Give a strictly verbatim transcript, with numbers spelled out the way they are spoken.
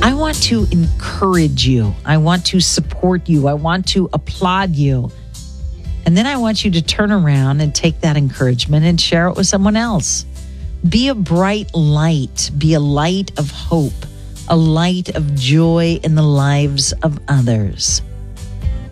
I want to encourage you. I want to support you. I want to applaud you. And then I want you to turn around and take that encouragement and share it with someone else. Be a bright light. Be a light of hope, a light of joy in the lives of others.